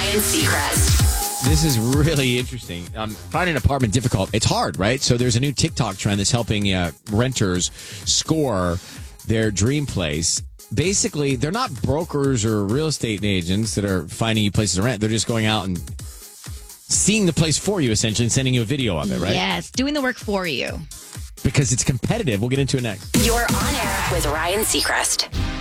Ryan Seacrest. This is really interesting. Finding an apartment difficult. It's hard, right? So there's a new TikTok trend that's helping renters score their dream place. Basically, they're not brokers or real estate agents that are finding you places to rent. They're just going out and seeing the place for you, essentially, and sending you a video of it, right? Yes, doing the work for you. Because it's competitive. We'll get into it next. You're on air with Ryan Seacrest.